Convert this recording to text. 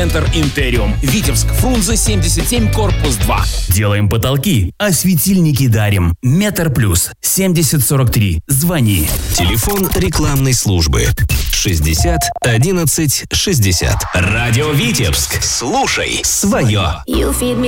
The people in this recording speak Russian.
Центр Интериум. Витебск, Фрунзе, 77, корпус 2. Делаем потолки, а светильники дарим. Метр плюс 7043. Звони. Телефон рекламной службы 60 11 60. Радио Витебск. Слушай свое.